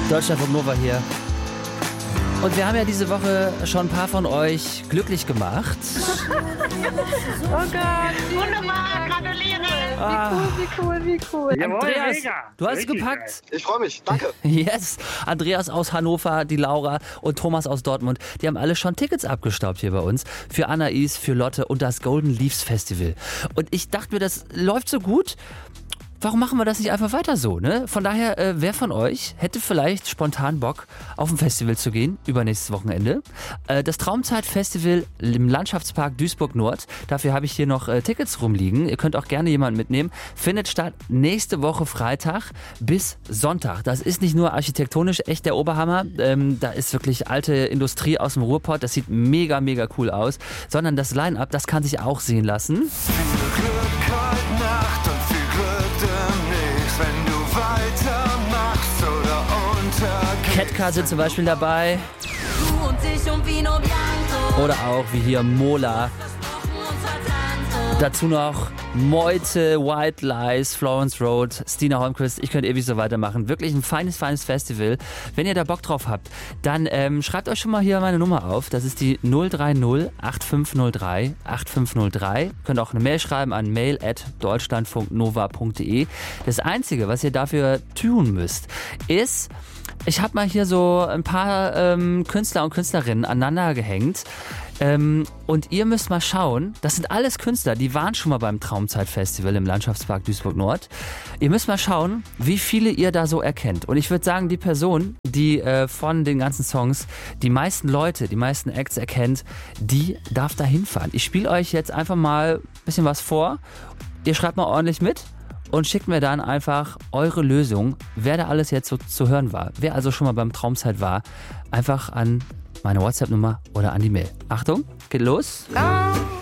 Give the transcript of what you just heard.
Deutschlandfunk Nova hier. Und wir haben ja diese Woche schon ein paar von euch glücklich gemacht. Oh Gott, Wunderbar, gratuliere. wie cool. Jawohl, Andreas, mega. du hast es Richtig gepackt. Ich freue mich, danke. Yes. Andreas aus Hannover, die Laura und Thomas aus Dortmund, die haben alle schon Tickets abgestaubt hier bei uns. Für Anais, für Lotte und das Golden Leaves Festival. Und ich dachte mir, das läuft so gut. Warum machen wir das nicht einfach weiter so, ne? Von daher, wer von euch hätte vielleicht spontan Bock, auf ein Festival zu gehen, übernächstes Wochenende? Das Traumzeit-Festival im Landschaftspark Duisburg-Nord. Dafür habe ich hier noch Tickets rumliegen. Ihr könnt auch gerne jemanden mitnehmen. Findet statt nächste Woche Freitag bis Sonntag. Das ist nicht nur architektonisch echt der Oberhammer. Da ist wirklich alte Industrie aus dem Ruhrpott. Das sieht mega, mega cool aus. Sondern das Line-Up, das kann sich auch sehen lassen. Ketka sind zum Beispiel dabei. Oder auch wie hier Mola. Dazu noch Meute, White Lies, Florence Road, Stina Holmquist. Ich könnte ewig so weitermachen. Wirklich ein feines Festival. Wenn ihr da Bock drauf habt, dann schreibt euch schon mal hier meine Nummer auf. Das ist die 030 8503 8503. Könnt auch eine Mail schreiben an mail@deutschlandfunknova.de. Das Einzige, was ihr dafür tun müsst, ist, ich habe mal hier so ein paar Künstler und Künstlerinnen aneinander gehängt. Und ihr müsst mal schauen, das sind alles Künstler, die waren schon mal beim Traumzeit-Festival im Landschaftspark Duisburg-Nord. Ihr müsst mal schauen, wie viele ihr da so erkennt. Und ich würde sagen, die Person, die von den ganzen Songs die meisten Leute, die meisten Acts erkennt, die darf da hinfahren. Ich spiele euch jetzt einfach mal ein bisschen was vor. Ihr schreibt mal ordentlich mit. Und schickt mir dann einfach eure Lösung, wer da alles jetzt so zu hören war. Wer also schon mal beim Traumzeit war, einfach an meine WhatsApp-Nummer oder an die Mail. Achtung, geht los.